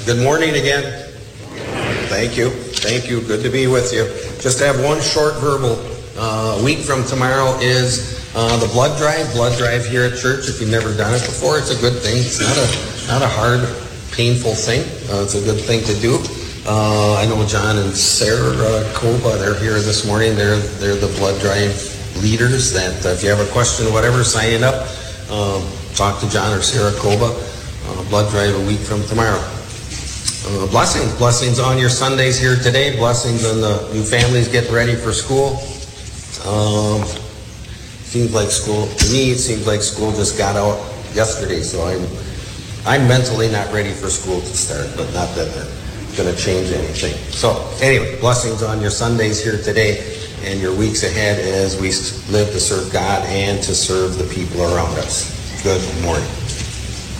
Good morning again. Thank you. Thank you. Good to be with you. Just have one short verbal. A week from tomorrow is the blood drive. Blood drive here at church. If you've never done it before, it's a good thing. It's not a hard, painful thing. It's a good thing to do. I know John and Sarah Koba, they're here this morning. They're the blood drive leaders. That if you have a question or whatever, sign it up. Talk to John or Sarah Koba. Blood drive a week from tomorrow. Blessings on your Sundays here today. Blessings on the new families getting ready for school. Seems like school, to me, it seems like school just got out yesterday, so I'm mentally not ready for school to start, but not that it's going to change anything. So anyway, blessings on your Sundays here today and your weeks ahead as we live to serve God and to serve the people around us. Good morning.